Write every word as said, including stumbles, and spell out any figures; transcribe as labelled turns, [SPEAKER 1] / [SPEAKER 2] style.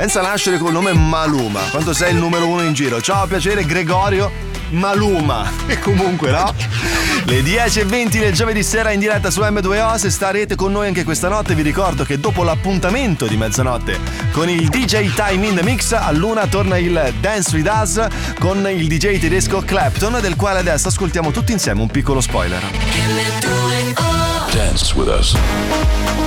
[SPEAKER 1] Pensa a nascere col nome Maluma, quando sei il numero uno in giro. Ciao, piacere, Gregorio Maluma. E comunque, no? Le dieci e venti del giovedì sera in diretta su emme due o. Se starete con noi anche questa notte, vi ricordo che dopo l'appuntamento di mezzanotte con il D J Time in the Mix, a luna torna il Dance with Us con il D J tedesco Clapton, del quale adesso ascoltiamo tutti insieme un piccolo spoiler.
[SPEAKER 2] Dance with us.